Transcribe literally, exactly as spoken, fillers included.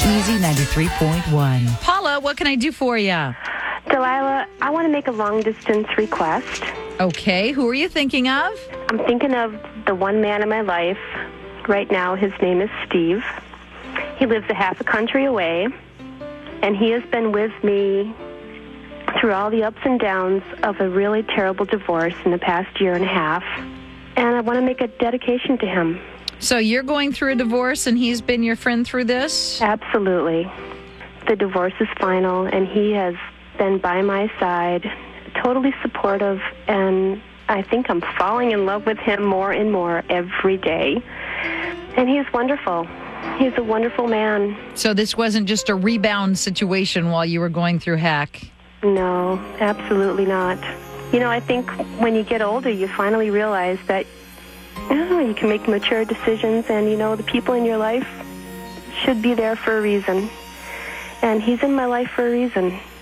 Easy ninety-three point one. Paula, what can I do for you? Delilah, I want to make a long-distance request. Okay, who are you thinking of? I'm thinking of the one man in my life. Right now, his name is Steve. He lives a half a country away, and he has been with me through all the ups and downs of a really terrible divorce in the past year and a half. And I want to make a dedication to him. So you're going through a divorce, and he's been your friend through this? Absolutely. The divorce is final, and he has been by my side, totally supportive, and I think I'm falling in love with him more and more every day. And he's wonderful. He's a wonderful man. So this wasn't just a rebound situation while you were going through heck? No, absolutely not. You know, I think when you get older, you finally realize that oh, you can make mature decisions, and, you know, the people in your life should be there for a reason. And he's in my life for a reason.